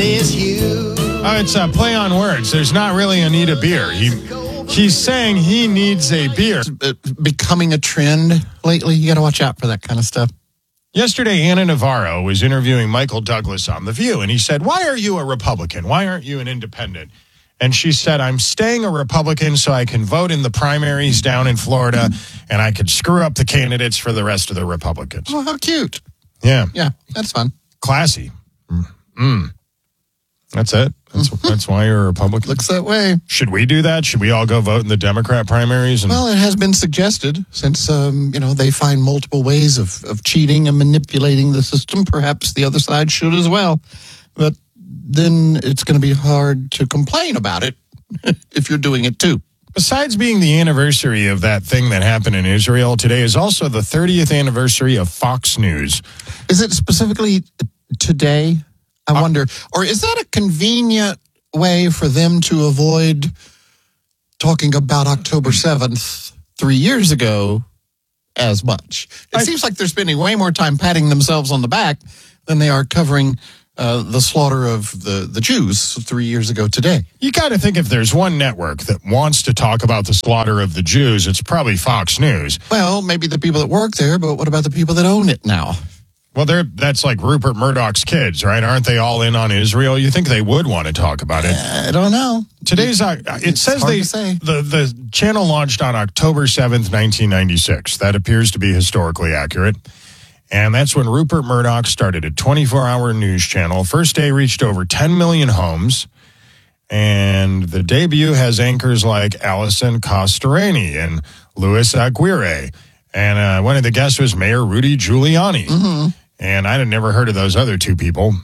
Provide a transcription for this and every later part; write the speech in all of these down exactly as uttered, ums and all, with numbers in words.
miss you. Oh, it's a play on words. There's not really a need a beer. He he's saying he needs a beer. It's becoming a trend lately. You got to watch out for that kind of stuff. Yesterday, Anna Navarro was interviewing Michael Douglas on The View, and he said, "Why are you a Republican? Why aren't you an independent?" And she said, "I'm staying a Republican so I can vote in the primaries down in Florida, and I could screw up the candidates for the rest of the Republicans." Oh, how cute. Yeah. Yeah, that's fun. Classy. Mm. That's it. That's, that's why you're a Republican. Looks that way. Should we do that? Should we all go vote in the Democrat primaries? And- well, it has been suggested since, um, you know, they find multiple ways of, of cheating and manipulating the system. Perhaps the other side should as well. But then it's going to be hard to complain about it if you're doing it too. Besides being the anniversary of that thing that happened in Israel, today is also the thirtieth anniversary of Fox News. Is it specifically today? I wonder. Or is that a convenient way for them to avoid talking about October seventh three years ago as much? It I, seems like they're spending way more time patting themselves on the back than they are covering uh, the slaughter of the, the Jews three years ago today. You got to think if there's one network that wants to talk about the slaughter of the Jews, it's probably Fox News. Well, maybe the people that work there, but what about the people that own it now? Well, they're, that's like Rupert Murdoch's kids, right? Aren't they all in on Israel? You think they would want to talk about it? I don't know. Today's, uh, it It's says hard they, to say. the, the channel launched on October seventh, nineteen ninety-six. That appears to be historically accurate. And that's when Rupert Murdoch started a twenty-four hour news channel. First day reached over ten million homes. And the debut has anchors like Alison Costarani and Louis Aguirre. And uh, one of the guests was Mayor Rudy Giuliani. Mm-hmm. And I'd never heard of those other two people.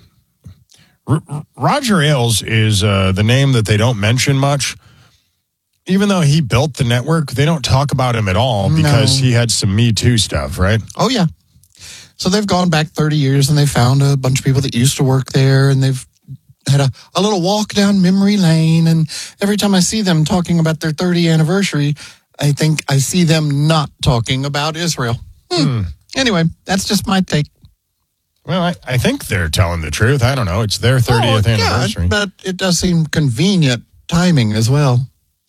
R- Roger Ailes is uh, the name that they don't mention much. Even though he built the network, they don't talk about him at all because No. he had some Me Too stuff, right? Oh, yeah. So they've gone back thirty years and they found a bunch of people that used to work there and they've had a, a little walk down memory lane. And every time I see them talking about their thirtieth anniversary, I think I see them not talking about Israel. Hmm. Hmm. Anyway, that's just my take. Well, I, I think they're telling the truth. I don't know. It's their thirtieth Oh, anniversary. Yeah, but it does seem convenient timing as well.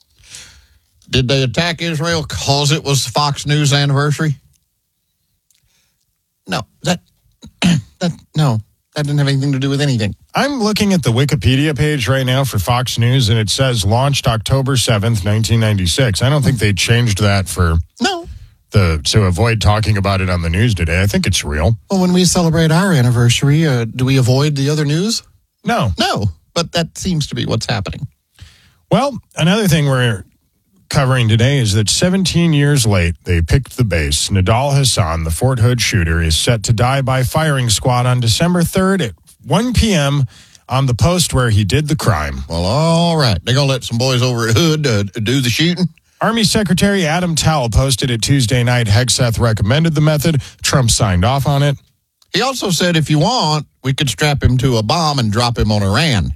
Did they attack Israel because it was Fox News anniversary? No, that that no, that didn't have anything to do with anything. I'm looking at the Wikipedia page right now for Fox News, and it says launched October seventh, nineteen ninety-six. I don't think they changed that for No. the to avoid talking about it on the news today. I think it's real. Well, when we celebrate our anniversary, uh, do we avoid the other news? No. No, but that seems to be what's happening. Well, another thing we're covering today is that seventeen years late, they picked the base. Nidal Hassan, the Fort Hood shooter, is set to die by firing squad on December third at one p.m. on the post where he did the crime. Well, all right. They're going to let some boys over at Hood uh, do the shooting? Army Secretary Adam Towle posted it Tuesday night. Hegseth recommended the method. Trump signed off on it. He also said, if you want, we could strap him to a bomb and drop him on Iran.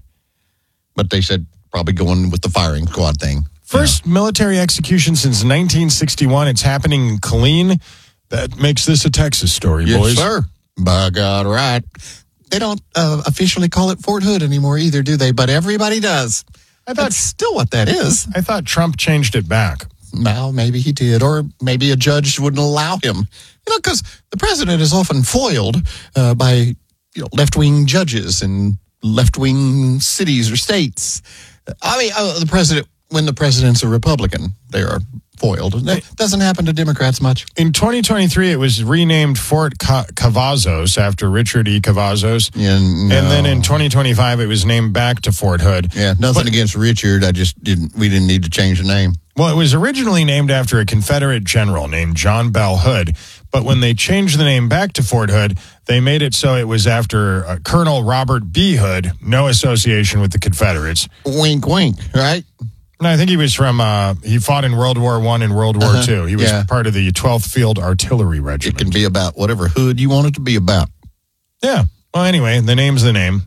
But they said probably going with the firing squad thing. First military execution since nineteen sixty-one. It's happening in Killeen. That makes this a Texas story, Yes, boys. sir. By God, right. They don't uh, officially call it Fort Hood anymore either, do they? But everybody does. I thought That's still what that is. I thought Trump changed it back. Well, maybe he did, or maybe a judge wouldn't allow him. You know, because the president is often foiled uh, by you know left-wing judges in left-wing cities or states. I mean, uh, the president, when the president's a Republican, they are foiled. That doesn't happen to Democrats much. In twenty twenty-three, it was renamed Fort Ca- Cavazos after Richard E. Cavazos. Yeah, no. And then in twenty twenty-five, it was named back to Fort Hood. Yeah, nothing But- against Richard. I just didn't. We didn't need to change the name. Well, it was originally named after a Confederate general named John Bell Hood, but when they changed the name back to Fort Hood, they made it so it was after uh, Colonel Robert B. Hood, no association with the Confederates. Wink, wink. Right? No, I think he was from, uh, he fought in World War One and World War Uh-huh. Two. He was Yeah. part of the twelfth Field Artillery It Regiment. can be about whatever hood you want it to be about. Yeah. Well, anyway, the name's the name.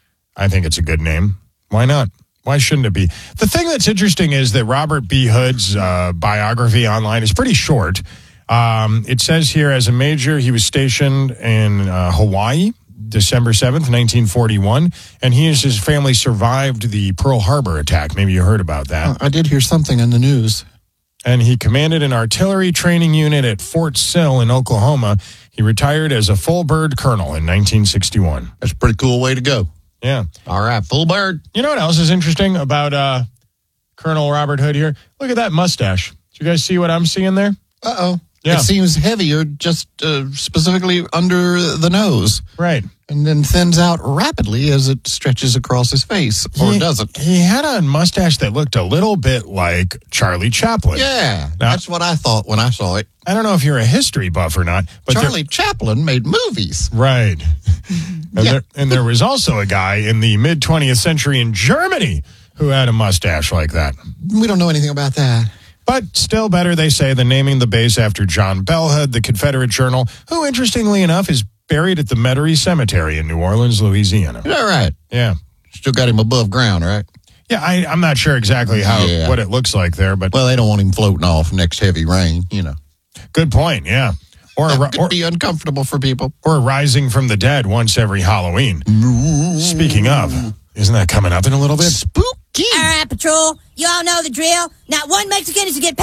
I think it's a good name. Why not? Why shouldn't it be? The thing that's interesting is that Robert B. Hood's uh, biography online is pretty short. Um, it says here, as a major, he was stationed in uh, Hawaii December seventh, nineteen forty-one, and he and his family survived the Pearl Harbor attack. Maybe you heard about that. Uh, I did hear something in the news. And he commanded an artillery training unit at Fort Sill in Oklahoma. He retired as a full bird colonel in nineteen sixty-one. That's a pretty cool way to go. Yeah. All right, full bird. You know what else is interesting about uh, Colonel Robert Hood here? Look at that mustache. Did you guys see what I'm seeing there? Uh-oh. Yeah. It seems heavier just uh, specifically under the nose. Right. And then thins out rapidly as it stretches across his face, or he, doesn't. He had a mustache that looked a little bit like Charlie Chaplin. Yeah, now, that's what I thought when I saw it. I don't know if you're a history buff or not, but Charlie Chaplin made movies. Right. and, Yeah. there, and there was also a guy in the mid-twentieth century in Germany who had a mustache like that. We don't know anything about that. But still better, they say, than naming the base after John Bell Hood, the Confederate Journal, who, interestingly enough, is buried at the Metairie Cemetery in New Orleans, Louisiana. Is that right? Yeah. Still got him above ground, right? Yeah, I, I'm not sure exactly how Yeah. what it looks like there, but Well, they don't want him floating off next heavy rain, you know. good point, yeah. Or, That a, could or, be uncomfortable for people. or rising from the dead once every Halloween. Speaking of, isn't that coming up in a little bit? Spooky. All right, Patrol. You all know the drill. Not one Mexican is to get